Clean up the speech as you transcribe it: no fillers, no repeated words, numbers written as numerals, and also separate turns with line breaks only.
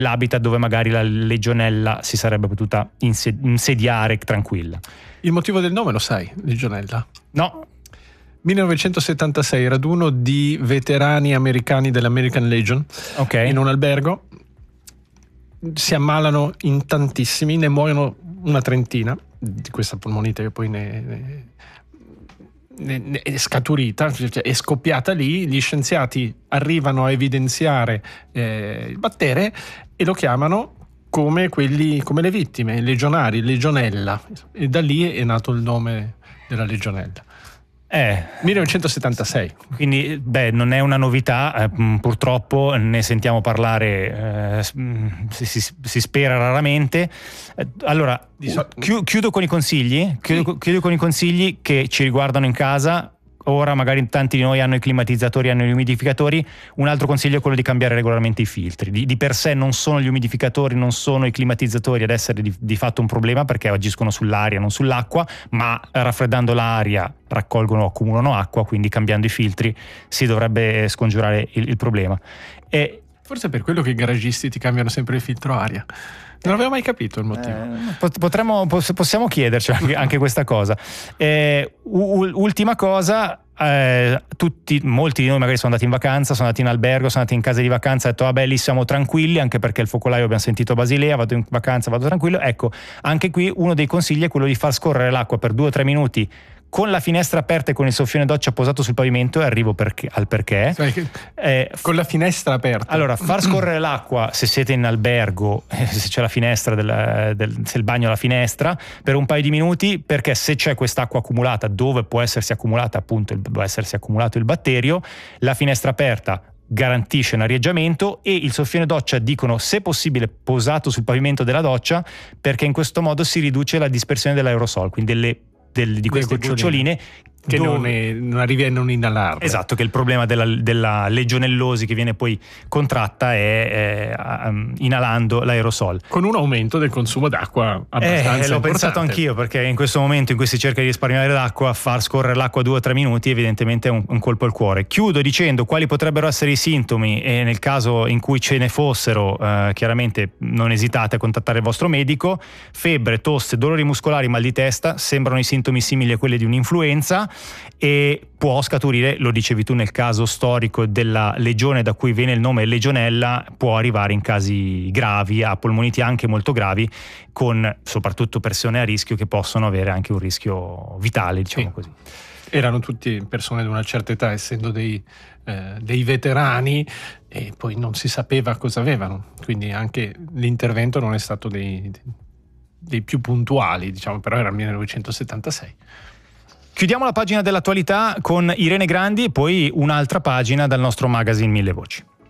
l'habitat dove magari la legionella si sarebbe potuta insediare tranquilla.
Il motivo del nome lo sai, legionella?
No.
1976, raduno di veterani americani dell'American Legion, in un albergo. Si ammalano in tantissimi, ne muoiono una trentina di questa polmonite che poi ne è scaturita, è scoppiata lì. Gli scienziati arrivano a evidenziare il battere e lo chiamano come le vittime, legionari, legionella, e da lì è nato il nome della legionella. 1976.
Quindi non è una novità, purtroppo ne sentiamo parlare, si spera raramente. Allora chiudo con i consigli, chiudo con i consigli che ci riguardano in casa. Ora magari tanti di noi hanno i climatizzatori, hanno gli umidificatori. Un altro consiglio è quello di cambiare regolarmente i filtri. Di per sé non sono gli umidificatori, non sono i climatizzatori ad essere di fatto un problema, perché agiscono sull'aria, non sull'acqua, ma raffreddando l'aria raccolgono o accumulano acqua, quindi cambiando i filtri si dovrebbe scongiurare il problema. E
forse è per quello che i garagisti ti cambiano sempre il filtro aria. Non avevo mai capito il motivo.
Possiamo chiederci anche questa cosa. Ultima cosa, molti di noi magari sono andati in vacanza, sono andati in albergo, sono andati in case di vacanza e hanno detto lì siamo tranquilli, anche perché il focolaio abbiamo sentito a Basilea, vado in vacanza, vado tranquillo. Ecco, anche qui uno dei consigli è quello di far scorrere l'acqua per 2 o 3 minuti con la finestra aperta e con il soffione doccia posato sul pavimento, e arrivo al perché.
Con la finestra aperta.
Allora, far scorrere l'acqua, se siete in albergo, se c'è la finestra, se il bagno ha la finestra, per un paio di minuti, perché se c'è quest'acqua accumulata dove può essersi accumulata appunto può essersi accumulato il batterio, la finestra aperta garantisce un arieggiamento, e il soffione doccia, dicono, se possibile posato sul pavimento della doccia, perché in questo modo si riduce la dispersione dell'aerosol, quindi di queste goccioline
che non arrivi a non inalarle.
Esatto, che il problema della legionellosi che viene poi contratta è inalando l'aerosol.
Con un aumento del consumo d'acqua abbastanza
l'ho pensato anch'io, perché in questo momento in cui si cerca di risparmiare l'acqua, far scorrere l'acqua 2 o 3 minuti evidentemente è un colpo al cuore. Chiudo dicendo quali potrebbero essere i sintomi, e nel caso in cui ce ne fossero, chiaramente non esitate a contattare il vostro medico. Febbre, tosse, dolori muscolari, mal di testa, sembrano i sintomi simili a quelli di un'influenza, e può scaturire, lo dicevi tu nel caso storico della legione da cui viene il nome legionella, può arrivare in casi gravi, a polmoniti anche molto gravi, con soprattutto persone a rischio che possono avere anche un rischio vitale, diciamo così.
Erano tutti persone di una certa età, essendo dei veterani, e poi non si sapeva cosa avevano, quindi anche l'intervento non è stato dei più puntuali, diciamo, però era il 1976.
Chiudiamo la pagina dell'attualità con Irene Grandi e poi un'altra pagina dal nostro magazine Mille Voci.